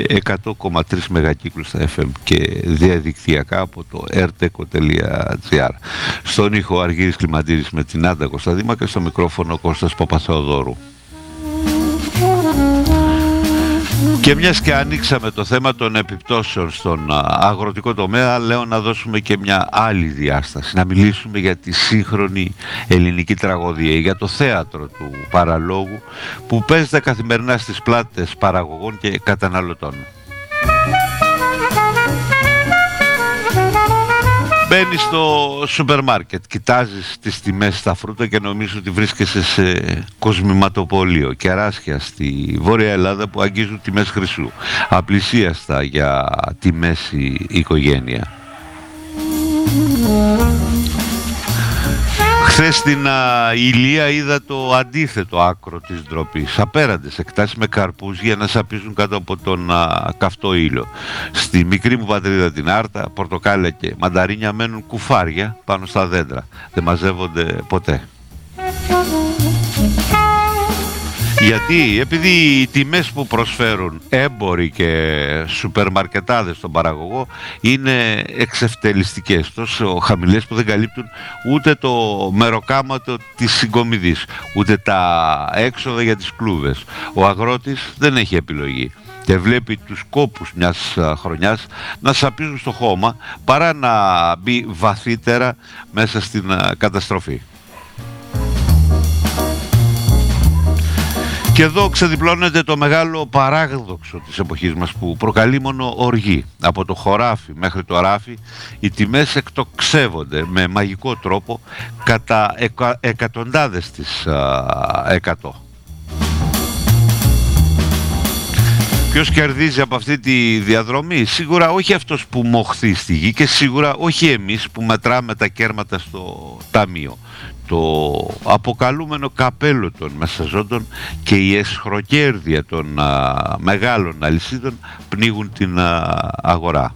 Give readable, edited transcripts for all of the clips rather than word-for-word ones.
100,3 μεγακύκλους στα FM και διαδικτυακά από το rteco.gr. Στον ήχο Αργύρης Κλιμαντήρης με την Άντα Κωνσταντίμα και στο μικρόφωνο Κώστας Παπαθεοδόρου. Και μιας και ανοίξαμε το θέμα των επιπτώσεων στον αγροτικό τομέα, λέω να δώσουμε και μια άλλη διάσταση, να μιλήσουμε για τη σύγχρονη ελληνική τραγωδία, για το θέατρο του παραλόγου που παίζεται καθημερινά στις πλάτες παραγωγών και καταναλωτών. Μπαίνεις στο σούπερ μάρκετ, κοιτάζεις τις τιμές στα φρούτα και νομίζεις ότι βρίσκεσαι σε κοσμηματοπωλείο. Κεράσια στη Βόρεια Ελλάδα που αγγίζουν τιμές χρυσού. Απλησίαστα για τη μέση οικογένεια. Χθες στην Ηλία είδα το αντίθετο άκρο της ντροπής. Απέραντες εκτάσεις με καρπούς για να σαπίζουν κάτω από τον καυτό ήλιο. Στη μικρή μου πατρίδα την Άρτα, πορτοκάλια και μανταρίνια μένουν κουφάρια πάνω στα δέντρα. Δεν μαζεύονται ποτέ. Γιατί, επειδή οι τιμές που προσφέρουν έμποροι και σούπερ μαρκετάδες στον παραγωγό είναι εξευτελιστικές, τόσο χαμηλές που δεν καλύπτουν ούτε το μεροκάματο της συγκομιδής, ούτε τα έξοδα για τις κλούβες. Ο αγρότης δεν έχει επιλογή και βλέπει τους κόπους μιας χρονιάς να σαπίζουν στο χώμα παρά να μπει βαθύτερα μέσα στην καταστροφή. Και εδώ ξεδιπλώνεται το μεγάλο παράδοξο της εποχής μας που προκαλεί μόνο οργή. Από το χωράφι μέχρι το ράφι οι τιμές εκτοξεύονται με μαγικό τρόπο κατά εκατοντάδες της 100. Ποιος κερδίζει από αυτή τη διαδρομή? Σίγουρα όχι αυτός που μοχθεί στη γη και σίγουρα όχι εμείς που μετράμε τα κέρματα στο ταμείο. Το αποκαλούμενο καπέλο των μεσαζόντων και η εσχροκέρδεια των μεγάλων αλυσίδων πνίγουν την αγορά.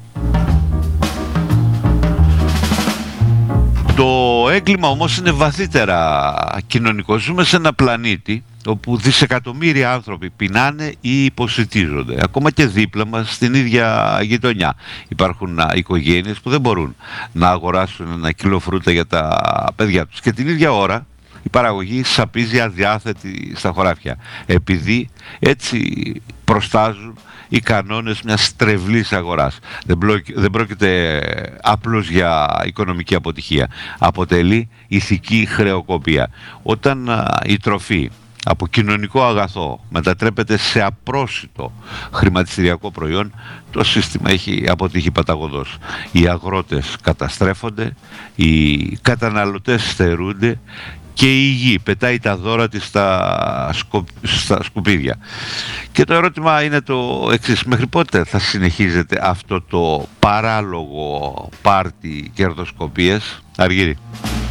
Το έγκλημα όμως είναι βαθύτερα κοινωνικό. Ζούμε σε ένα πλανήτη όπου δισεκατομμύρια άνθρωποι πεινάνε ή υποσιτίζονται. Ακόμα και δίπλα μας στην ίδια γειτονιά υπάρχουν οικογένειες που δεν μπορούν να αγοράσουν 1 κιλό φρούτα για τα παιδιά τους. Και την ίδια ώρα η παραγωγή σαπίζει αδιάθετη στα χωράφια, επειδή έτσι προστάζουν οι κανόνες μιας στρεβλής αγοράς. Δεν πρόκειται απλώς για οικονομική αποτυχία. Αποτελεί ηθική χρεοκοπία. Όταν η τροφή από κοινωνικό αγαθό μετατρέπεται σε απρόσιτο χρηματιστηριακό προϊόν, το σύστημα έχει αποτύχει παταγωδώς. Οι αγρότες καταστρέφονται, οι καταναλωτές στερούνται και η γη πετάει τα δώρα της στα σκουπίδια. Και το ερώτημα είναι το εξής: μέχρι πότε θα συνεχίζεται αυτό το παράλογο πάρτι κερδοσκοπίες? Αργύρη.